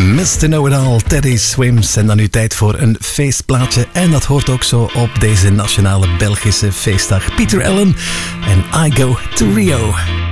Mr. Know-it-all, Teddy Swims. En dan nu tijd voor een feestplaatje. En dat hoort ook zo op deze nationale Belgische feestdag. Peter Allen en I Go to Rio.